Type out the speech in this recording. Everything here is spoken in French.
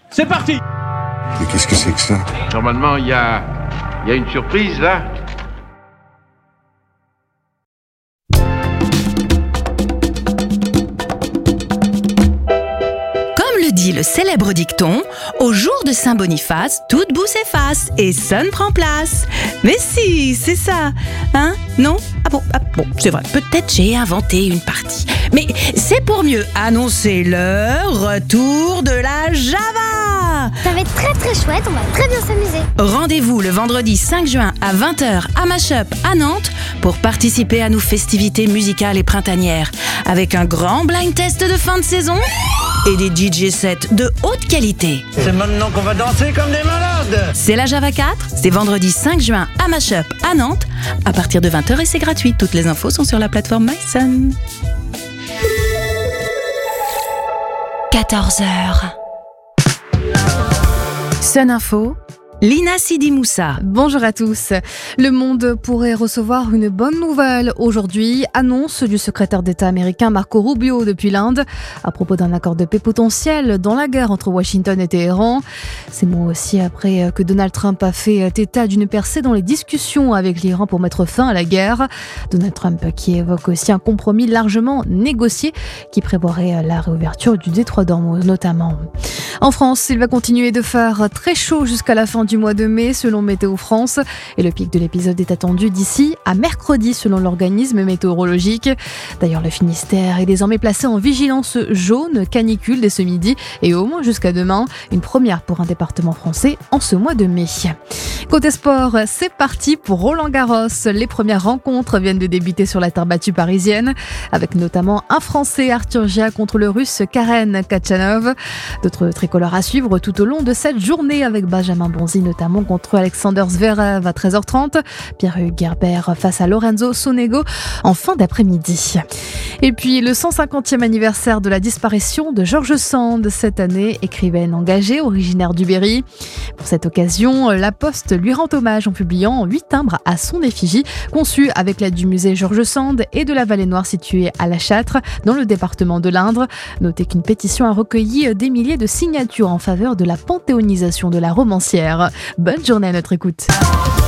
C'est parti. Mais qu'est-ce que c'est que ça? Normalement, il y a une surprise, là. Comme le dit le célèbre dicton, au jour de Saint-Boniface, toute boue s'efface et sonne prend place. Mais si, c'est ça. Hein? Non? Ah bon, c'est vrai, peut-être j'ai inventé une partie. Mais c'est pour mieux annoncer le retour de la Java. Ça va être très très chouette, on va très bien s'amuser. Rendez-vous le vendredi 5 juin à 20h à Mashup à Nantes pour participer à nos festivités musicales et printanières avec un grand blind test de fin de saison et des DJ sets de haute qualité. C'est maintenant qu'on va danser comme des malades. C'est la Java 4, c'est vendredi 5 juin à Mashup à Nantes à partir de 20h et c'est gratuit. Toutes les infos sont sur la plateforme MySun. 14h. Sun Info, Lina Sidi Moussa. Bonjour à tous. Le monde pourrait recevoir une bonne nouvelle aujourd'hui. Annonce du secrétaire d'État américain Marco Rubio depuis l'Inde à propos d'un accord de paix potentiel dans la guerre entre Washington et Téhéran. Ces mots aussi après que Donald Trump a fait état d'une percée dans les discussions avec l'Iran pour mettre fin à la guerre. Donald Trump qui évoque aussi un compromis largement négocié qui prévoirait la réouverture du détroit d'Ormuz notamment. En France, il va continuer de faire très chaud jusqu'à la fin du mois de mai selon Météo France et le pic de l'épisode est attendu d'ici à mercredi selon l'organisme météorologique. D'ailleurs, le Finistère est désormais placé en vigilance jaune canicule dès ce midi et au moins jusqu'à demain, une première pour un département français en ce mois de mai. Côté sport, c'est parti pour Roland-Garros. Les premières rencontres viennent de débuter sur la terre battue parisienne avec notamment un Français, Arthur Gia, contre le Russe Karen Khachanov. D'autres tricolores à suivre tout au long de cette journée avec Benjamin Bonzi notamment contre Alexander Zverev à 13h30, Pierre-Hugues Herbert face à Lorenzo Sonego en fin d'après-midi. Et puis le 150e anniversaire de la disparition de George Sand cette année, écrivaine engagée originaire du Berry. Pour cette occasion, La Poste lui rend hommage en publiant 8 timbres à son effigie, conçus avec l'aide du musée George Sand et de la Vallée Noire située à La Châtre, dans le département de l'Indre. Notez qu'une pétition a recueilli des milliers de signatures en faveur de la panthéonisation de la romancière. Bonne journée à notre écoute.